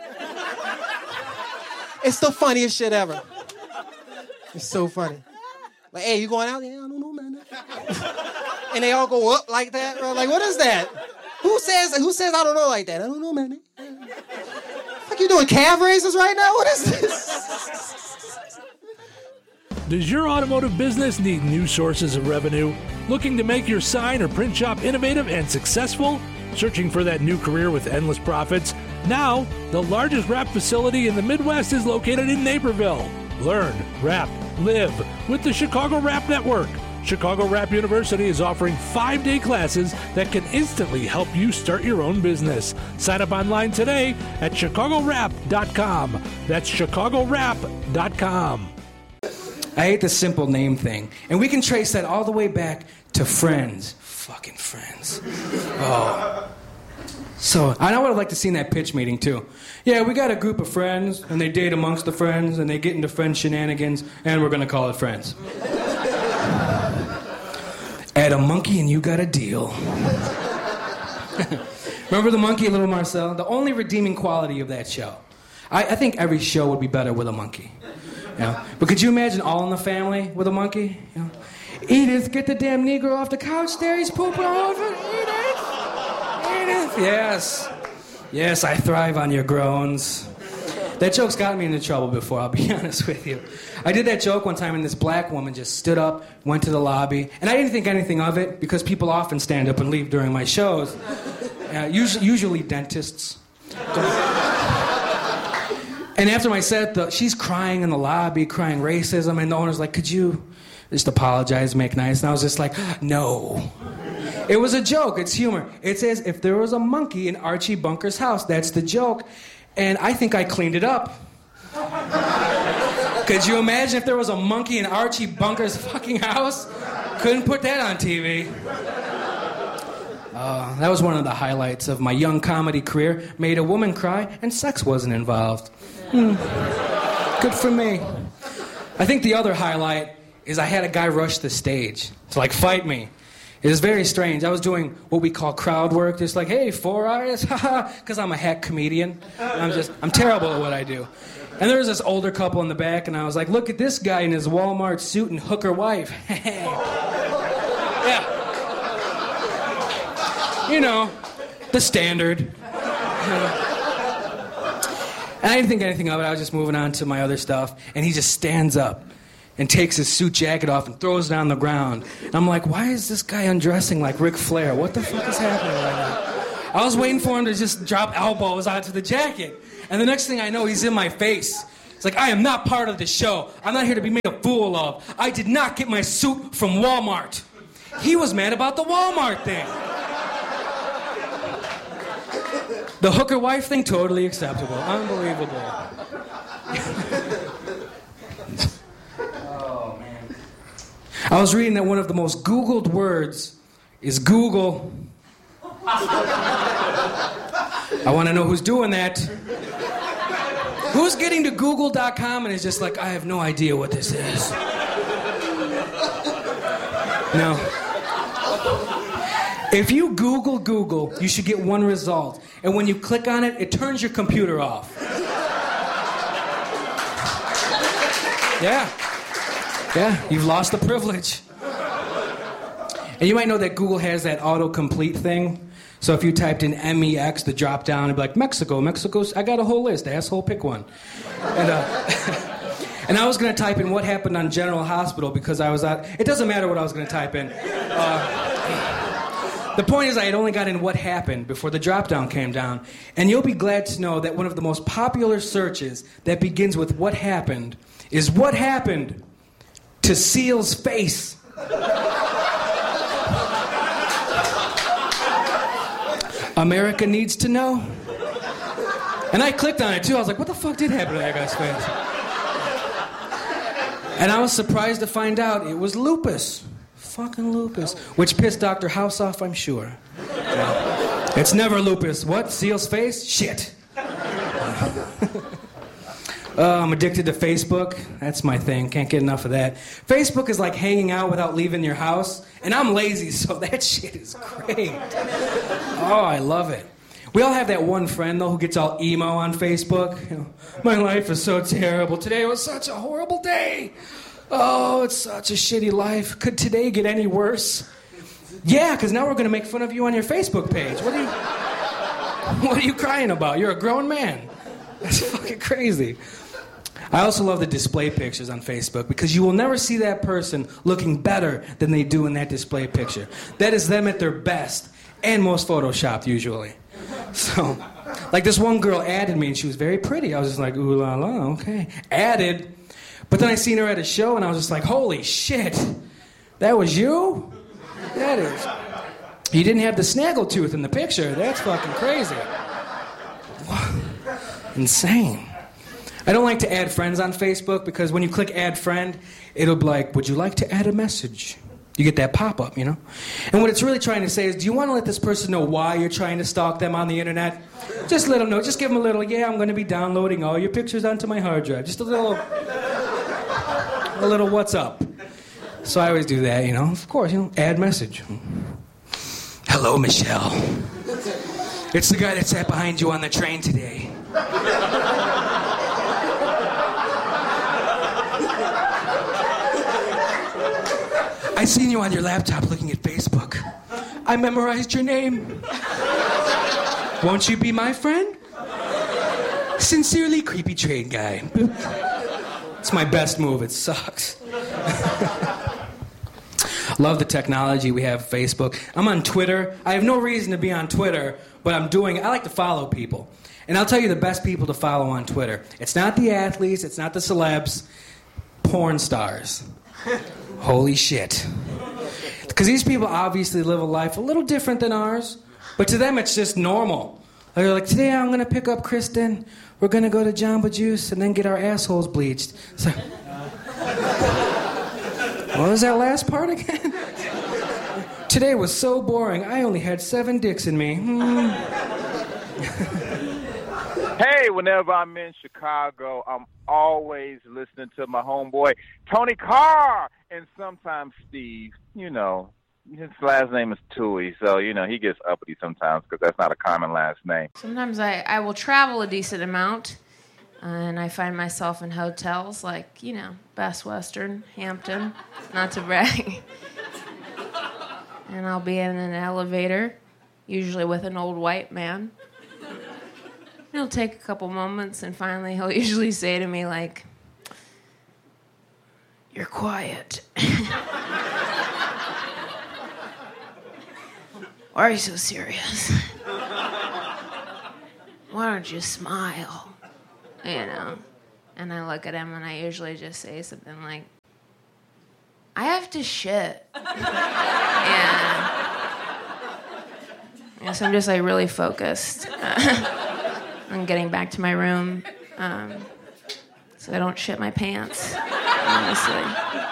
It's the funniest shit ever. It's so funny. Like, hey, you going out? Yeah, I don't know, man. And they all go up like that, bro. Like, what is that? Who says who says I don't know like that? I don't know, man. Like, you doing calf raises right now? What is this? Does your automotive business need new sources of revenue? Looking to make your sign or print shop innovative and successful? Searching for that new career with endless profits? Now, the largest wrap facility in the Midwest is located in Naperville. Learn, wrap, live with the Chicago Wrap Network. Chicago Wrap University is offering five-day classes that can instantly help you start your own business. Sign up online today at chicago wrap dot com. That's chicago wrap dot com. I hate the simple name thing. And we can trace that all the way back to Friends. Fucking Friends. Oh. So, I would have liked to see that pitch meeting, too. Yeah, we got a group of friends, and they date amongst the friends, and they get into friend shenanigans, and we're going to call it Friends. Add a monkey and you got a deal. Remember the monkey, Little Marcel? The only redeeming quality of that show. I, I think every show would be better with a monkey. You know? But could you imagine All in the Family with a monkey? You know? Edith, get the damn Negro off the couch there. He's pooping all over. Edith! Edith! Yes. Yes, I thrive on your groans. That joke's gotten me into trouble before, I'll be honest with you. I did that joke one time, and this black woman just stood up, went to the lobby, and I didn't think anything of it, because people often stand up and leave during my shows. Uh, usually, usually dentists. And after my set, the, she's crying in the lobby, crying racism, and the owner's like, could you just apologize, make nice? And I was just like, no. It was a joke, it's humor. It says, if there was a monkey in Archie Bunker's house, that's the joke. And I think I cleaned it up. Could you imagine if there was a monkey in Archie Bunker's fucking house? Couldn't put that on T V. Uh, that was one of the highlights of my young comedy career. Made a woman cry, and sex wasn't involved. Hmm. Good for me. I think the other highlight is I had a guy rush the stage to, like, fight me. It was very strange. I was doing what we call crowd work. Just like, hey, four eyes, haha, because I'm a hack comedian. I'm just, I'm terrible at what I do. And there was this older couple in the back, and I was like, look at this guy in his Walmart suit and hooker wife. Yeah. You know, the standard. And I didn't think anything of it. I was just moving on to my other stuff. And he just stands up. and takes his suit jacket off and throws it on the ground. And I'm like, why is this guy undressing like Ric Flair? What the fuck is happening right now? I was waiting for him to just drop elbows onto the jacket. And the next thing I know, he's in my face. It's like, I am not part of the show. I'm not here to be made a fool of. I did not get my suit from Walmart. He was mad about the Walmart thing. The hooker wife thing, totally acceptable. Unbelievable. Oh, man. I was reading that one of the most Googled words is Google. I want to know who's doing that. Who's getting to google dot com and is just like, I have no idea what this is? No. If you Google Google, you should get one result. And when you click on it, it turns your computer off. Yeah. Yeah, you've lost the privilege. And you might know that Google has that autocomplete thing. So if you typed in M E X, the drop down, it'd be like, Mexico, Mexico's, I got a whole list, asshole, pick one. And, uh, and I was going to type in what happened on General Hospital because I was at, it doesn't matter what I was going to type in. Uh, the point is I had only got in what happened before the drop down came down. And you'll be glad to know that one of the most popular searches that begins with what happened is what happened to Seal's face. America needs to know. And I clicked on it too. I was like, what the fuck did happen to that guy's face? And I was surprised to find out it was lupus. Fucking lupus. Which pissed Doctor House off, I'm sure. Yeah. It's never lupus. What? Seal's face? Shit. Uh, I'm addicted to Facebook. That's my thing. Can't get enough of that. Facebook is like hanging out without leaving your house. And I'm lazy, so that shit is great. Oh, I love it. We all have that one friend, though, who gets all emo on Facebook. You know, my life is so terrible. Today was such a horrible day. Oh, it's such a shitty life. Could today get any worse? Yeah, because now we're going to make fun of you on your Facebook page. What are you, what are you crying about? You're a grown man. That's fucking crazy. I also love the display pictures on Facebook because you will never see that person looking better than they do in that display picture. That is them at their best and most photoshopped usually. So, like this one girl added me and she was very pretty. I was just like, ooh la la, okay. Added. But then I seen her at a show and I was just like, holy shit, that was you? That is. You didn't have the snaggletooth in the picture. That's fucking crazy. Insane. I don't like to add friends on Facebook because when you click add friend, it'll be like, would you like to add a message? You get that pop-up, you know? And what it's really trying to say is, do you want to let this person know why you're trying to stalk them on the internet? Just let them know. Just give them a little, yeah, I'm going to be downloading all your pictures onto my hard drive. Just a little, a little what's up. So I always do that, you know? Of course, you know, add message. Hello, Michelle. It's the guy that sat behind you on the train today. I seen you on your laptop looking at Facebook. I memorized your name. Won't you be my friend? Sincerely, creepy train guy. It's my best move. It sucks. Love the technology we have, Facebook. I'm on Twitter. I have no reason to be on Twitter, but I'm doing it. I like to follow people. And I'll tell you the best people to follow on Twitter. It's not the athletes. It's not the celebs. Porn stars. Holy shit. Because these people obviously live a life a little different than ours, but to them it's just normal. They're like, today I'm going to pick up Kristen, we're going to go to Jamba Juice, and then get our assholes bleached. So, what was that last part again? Today was so boring, I only had seven dicks in me. Hmm. Hey, whenever I'm in Chicago, I'm always listening to my homeboy, Tony Carr, and sometimes Steve. You know, his last name is Toohey, so, you know, he gets uppity sometimes because that's not a common last name. Sometimes I, I will travel a decent amount, uh, and I find myself in hotels like, you know, Best Western, Hampton, not to brag. And I'll be in an elevator, usually with an old white man. It'll take a couple moments, and finally he'll usually say to me, like, You're quiet. Why are you so serious? Why don't you smile? You know? And I look at him and I usually just say something like, I have to shit. Yeah. Yeah, so I'm just like really focused on getting back to my room um, so I don't shit my pants, honestly.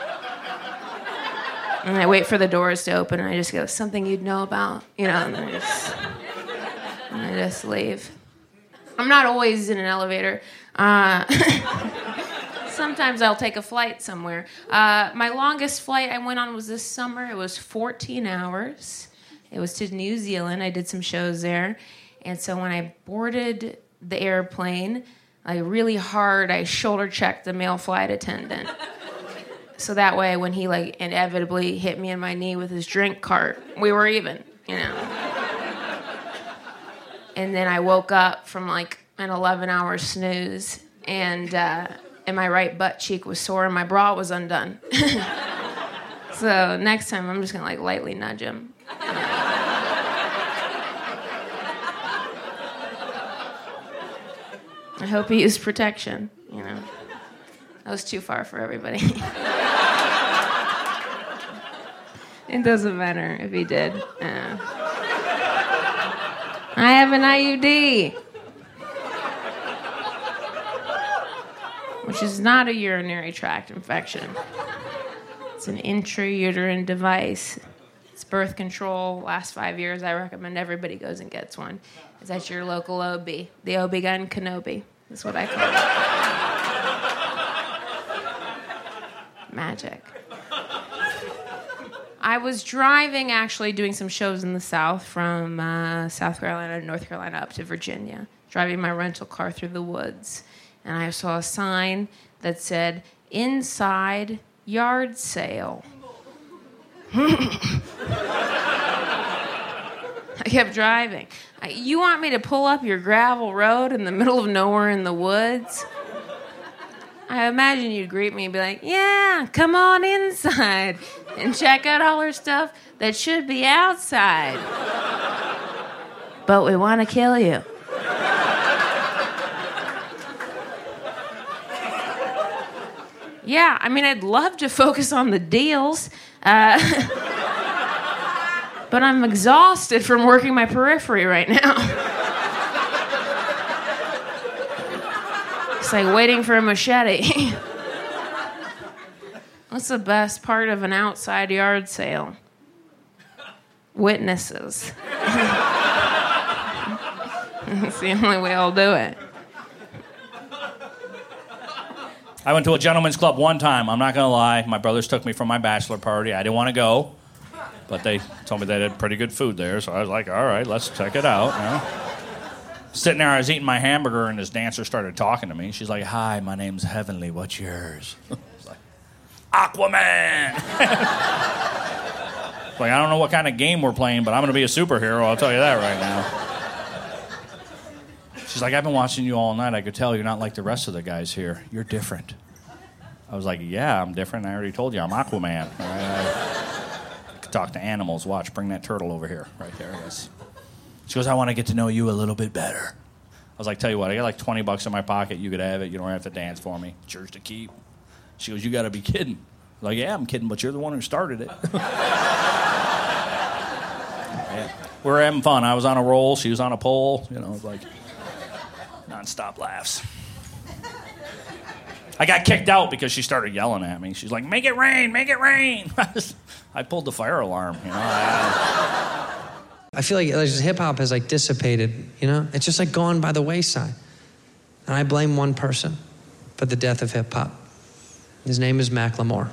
And I wait for the doors to open, and I just go, something you'd know about, you know, and I just, and I just leave. I'm not always in an elevator. Uh, sometimes I'll take a flight somewhere. Uh, my longest flight I went on was this summer. It was fourteen hours. It was to New Zealand. I did some shows there. And so when I boarded the airplane, like really hard, I shoulder checked the male flight attendant. So that way, when he like inevitably hit me in my knee with his drink cart, we were even, you know. And then I woke up from like an eleven-hour snooze, and uh, and my right butt cheek was sore, and my bra was undone. So next time, I'm just gonna like lightly nudge him. I hope he used protection, you know. That was too far for everybody. It doesn't matter if he did. Uh, I have an I U D. Which is not a urinary tract infection. It's an intrauterine device. It's birth control. Last five years, I recommend everybody goes and gets one. It's at your local O B. The O B G Y N Kenobi. That's what I call it. Magic. I was driving, actually, doing some shows in the South, from uh, South Carolina to North Carolina up to Virginia, driving my rental car through the woods. And I saw a sign that said, inside yard sale. I kept driving. You want me to pull up your gravel road in the middle of nowhere in the woods? I imagine you'd greet me and be like, yeah, come on inside and check out all our stuff that should be outside. But we want to kill you. Yeah, I mean, I'd love to focus on the deals, uh, but I'm exhausted from working my periphery right now. It's like waiting for a machete. What's the best part of an outside yard sale? Witnesses. That's the only way I'll do it. I went to a gentleman's club one time. I'm not going to lie. My brothers took me for my bachelor party. I didn't want to go, but they told me they had pretty good food there, so I was like, all right, let's check it out. You know? Sitting there, I was eating my hamburger, and this dancer started talking to me. She's like, hi, my name's Heavenly. What's yours? I was like, Aquaman! Like, I don't know what kind of game we're playing, but I'm going to be a superhero. I'll tell you that right now. She's like, I've been watching you all night. I could tell you're not like the rest of the guys here. You're different. I was like, yeah, I'm different. I already told you, I'm Aquaman. All right, I, I could talk to animals. Watch, bring that turtle over here. Right there. Yes. She goes, I want to get to know you a little bit better. I was like, tell you what, I got like twenty bucks in my pocket. You could have it. You don't have to dance for me. It's yours to keep. She goes, you got to be kidding. I was like, yeah, I'm kidding, but you're the one who started it. Yeah. We were having fun. I was on a roll. She was on a pole. You know, it was like non-stop laughs. I got kicked out because she started yelling at me. She's like, make it rain, make it rain. I pulled the fire alarm, you know. I, I feel like hip-hop has like dissipated, you know? It's just like gone by the wayside. And I blame one person for the death of hip-hop. His name is Macklemore.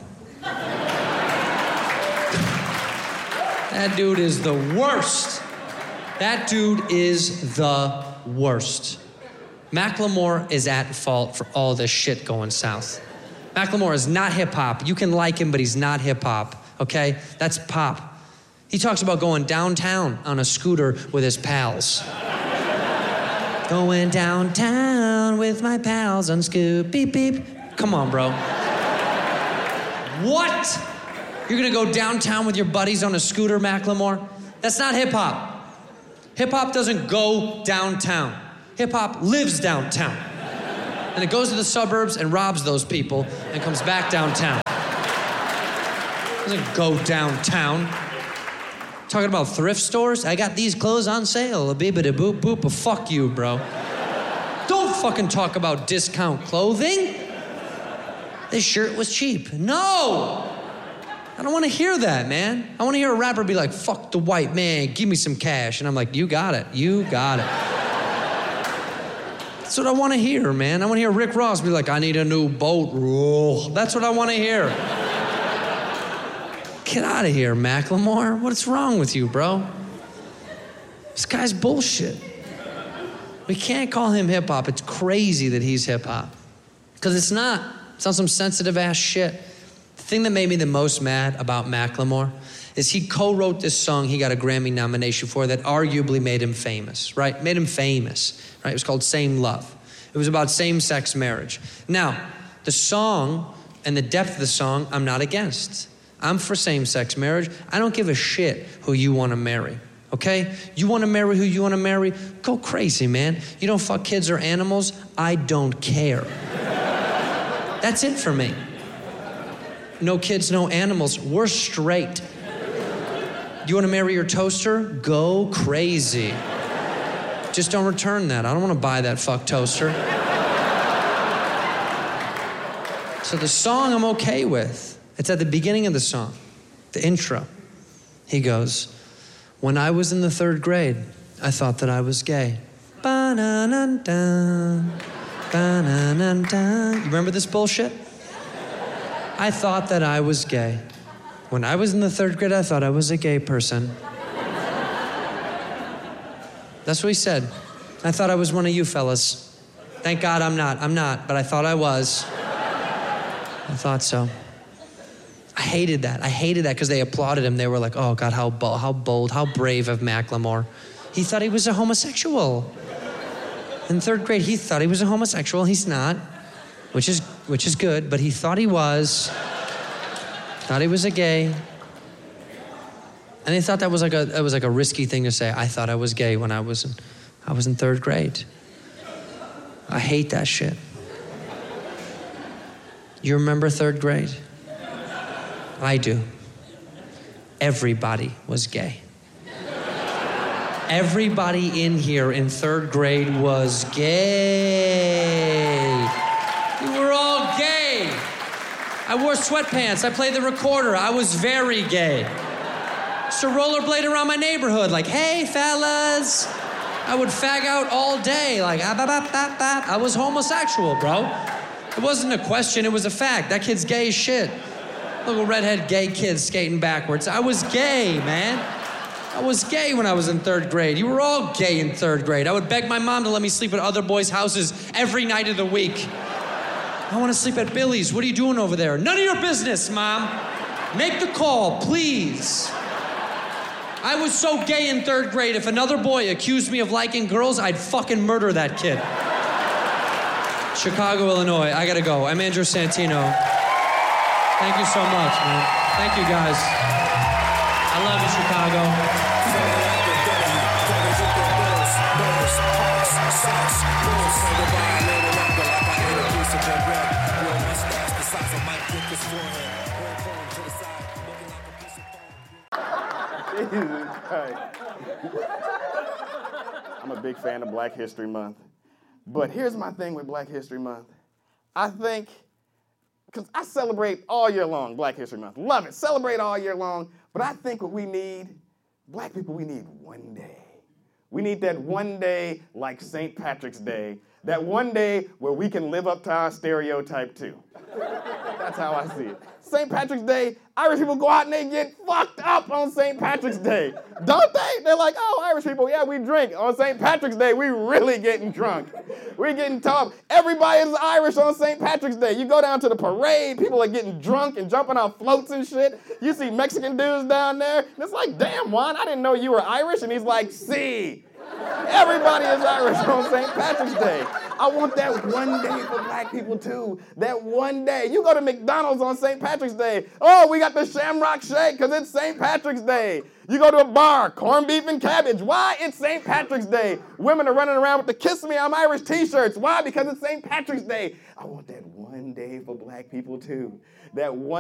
That dude is the worst. That dude is the worst. Macklemore is at fault for all this shit going south. Macklemore is not hip-hop. You can like him, but he's not hip-hop, okay? That's pop. He talks about going downtown on a scooter with his pals. Going downtown with my pals on Scoop, beep, beep. Come on, bro. What? You're gonna go downtown with your buddies on a scooter, Macklemore? That's not hip hop. Hip hop doesn't go downtown. Hip hop lives downtown. And it goes to the suburbs and robs those people and comes back downtown. It doesn't go downtown. Talking about thrift stores? I got these clothes on sale. A bibbidi boop boop. But fuck you, bro. Don't fucking talk about discount clothing. This shirt was cheap. No! I don't want to hear that, man. I want to hear a rapper be like, fuck the white man, give me some cash. And I'm like, you got it. You got it. That's what I want to hear, man. I want to hear Rick Ross be like, I need a new boat rule. That's what I want to hear. Get out of here, Macklemore. What's wrong with you, bro? This guy's bullshit. We can't call him hip-hop. It's crazy that he's hip-hop. Because it's not. It's not some sensitive-ass shit. The thing that made me the most mad about Macklemore is he co-wrote this song he got a Grammy nomination for that arguably made him famous, right? Made him famous, right? It was called Same Love. It was about same-sex marriage. Now, the song and the depth of the song, I'm not against. I'm for same-sex marriage. I don't give a shit who you want to marry, okay? You want to marry who you want to marry? Go crazy, man. You don't fuck kids or animals? I don't care. That's it for me. No kids, no animals. We're straight. You want to marry your toaster? Go crazy. Just don't return that. I don't want to buy that fuck toaster. So the song I'm okay with. It's at the beginning of the song, the intro. He goes, when I was in the third grade, I thought that I was gay. Ba-na-na-dun, ba-na-na-dun. You remember this bullshit? I thought that I was gay. When I was in the third grade, I thought I was a gay person. That's what he said. I thought I was one of you fellas. Thank God I'm not. I'm not, but I thought I was. I thought so. I hated that. I hated that because they applauded him. They were like, oh, God, how, bo- how bold, how brave of Macklemore. He thought he was a homosexual. In third grade, he thought he was a homosexual. He's not, which is which is good, but he thought he was. Thought he was a gay. And they thought that was like a that was like a risky thing to say. I thought I was gay when I was in, I was in third grade. I hate that shit. You remember third grade? I do. Everybody was gay. Everybody in here in third grade was gay. We were all gay. I wore sweatpants. I played the recorder. I was very gay. So rollerblade around my neighborhood like, hey, fellas. I would fag out all day like, ah, bah, bah, bah, bah. I was homosexual, bro. It wasn't a question. It was a fact. That kid's gay as shit. Little redhead gay kid skating backwards. I was gay, man. I was gay when I was in third grade. You were all gay in third grade. I would beg my mom to let me sleep at other boys' houses every night of the week. I want to sleep at Billy's. What are you doing over there? None of your business, Mom. Make the call, please. I was so gay in third grade, if another boy accused me of liking girls, I'd fucking murder that kid. Chicago, Illinois. I gotta go. I'm Andrew Santino. Thank you so much, man. Thank you, guys. I love you, Chicago. Jesus Christ. I'm a big fan of Black History Month. But here's my thing with Black History Month. I think, because I celebrate all year long Black History Month. Love it. Celebrate all year long. But I think what we need, black people, we need one day. We need that one day like Saint Patrick's Day. That one day where we can live up to our stereotype too. That's how I see it. Saint Patrick's Day, Irish people go out and they get fucked up on Saint Patrick's Day. Don't they? They're like, oh, Irish people, yeah, we drink. On Saint Patrick's Day, we really getting drunk. We're getting tough. Everybody is Irish on Saint Patrick's Day. You go down to the parade, people are getting drunk and jumping on floats and shit. You see Mexican dudes down there, and it's like, damn, Juan, I didn't know you were Irish. And he's like, see. Everybody is Irish on Saint Patrick's Day. I want that one day for black people too. That one day. You go to McDonald's on Saint Patrick's Day. Oh, we got the Shamrock Shake because it's Saint Patrick's Day. You go to a bar, corned beef and cabbage. Why? It's Saint Patrick's Day. Women are running around with the Kiss Me, I'm Irish t-shirts. Why? Because it's Saint Patrick's Day. I want that one day for black people too. That one